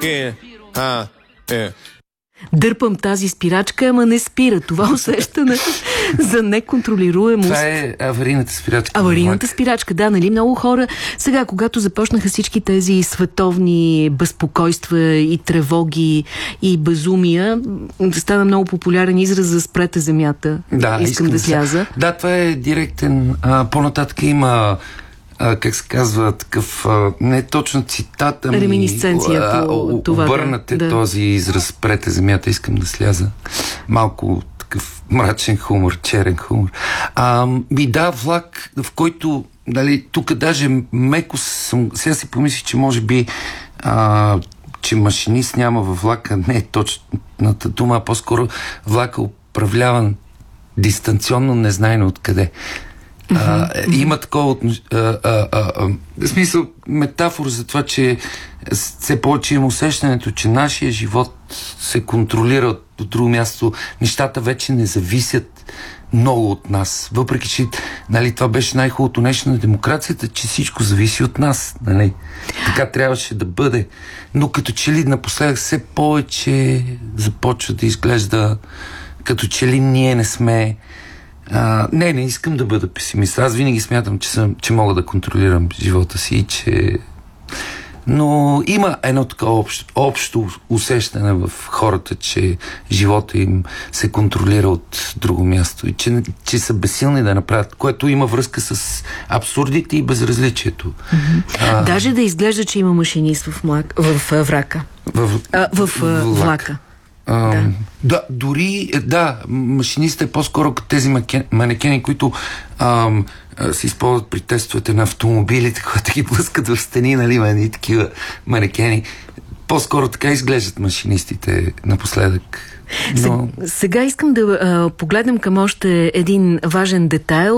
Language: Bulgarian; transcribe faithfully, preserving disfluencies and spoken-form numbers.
Yeah. Ah, yeah. Дърпам тази спирачка, ама не спира. Това усещане за неконтролируемост. Това е аварийната спирачка. Аварийната спирачка, да, нали? Много хора сега, когато започнаха всички тези световни безпокойства и тревоги и безумия, стана много популярен израз за спрете земята. Да, искам, искам да сляза. Да, това е директен. А, по-нататък има А, как се казва, такъв, а, не точно цитата ми, реминисценция а, по това. Обърнате да. този израз, прете земята, искам да сляза. Малко такъв мрачен хумор, черен хумор. А, ми да, влак, в който, дали, тук даже меко съм, сега си помислих, че може би а, че машинист няма във влака, не е точната дума, а по-скоро влака управляван дистанционно, незнайно откъде. Uh, uh, има такова uh, uh, uh, uh, в смисъл метафора за това, че все повече има усещането, че нашия живот се контролира от, от друго място. Нещата вече не зависят много от нас. Въпреки, че нали, това беше най-хубавото нещо на демокрацията, че всичко зависи от нас. Нали? Така трябваше да бъде. Но като че ли напоследък все повече започва да изглежда като че ли ние не сме. А, не, не искам да бъда песимист. Аз винаги смятам, че, съм, че мога да контролирам живота си и че... Но има едно такова общо, общо усещане в хората, че живота им се контролира от друго място и че, че са безсилни да направят, което има връзка с абсурдите и безразличието. Mm-hmm. А, Даже да изглежда, че има машинист в, млак, в врака. В, а, в, в влака. влака. А, да. да, дори, да, машинистът е по-скоро като тези манекени, които ам, се използват при тестовете на автомобилите, когато ги блъскат в стени, нали, и такива манекени. По-скоро така изглеждат машинистите напоследък. Но... Сега искам да а, погледнем към още един важен детайл.